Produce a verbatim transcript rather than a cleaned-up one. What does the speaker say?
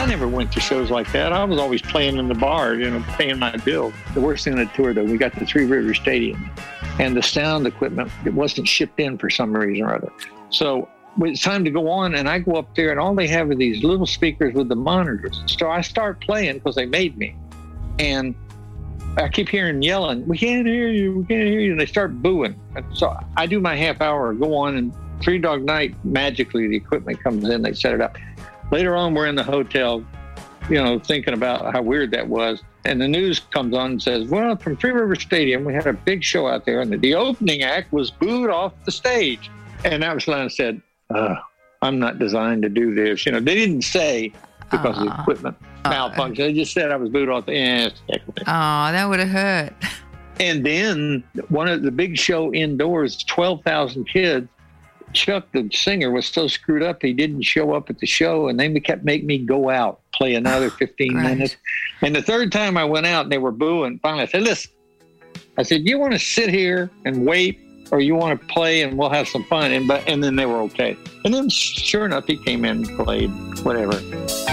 never went to shows like that. I was always playing in the bar, you know, paying my bill. The worst thing on the tour, though, we got to Three River Stadium, and the sound equipment, it wasn't shipped in for some reason or other. So it's time to go on, and I go up there, and all they have are these little speakers with the monitors. So I start playing because they made me. And I keep hearing yelling, "We can't hear you, we can't hear you." And they start booing. And so I do my half hour, go on, and Three Dog Night, magically the equipment comes in, they set it up. Later on, we're in the hotel, you know, thinking about how weird that was. And the news comes on and says, well, from Three River Stadium, we had a big show out there, and the, the opening act was booed off the stage. And that was when I said, uh, I'm not designed to do this. You know, they didn't say because uh, of the equipment uh, malfunction. They just said I was booed off the end. Oh, that would have hurt. And then one of the big show indoors, twelve thousand kids, Chuck, the singer, was so screwed up he didn't show up at the show, and they kept making me go out, play another fifteen right. minutes. And the third time I went out and they were booing, finally I said, listen, I said, you want to sit here and wait, or you want to play and we'll have some fun? And but and then they were okay. And then sure enough, he came in and played, whatever.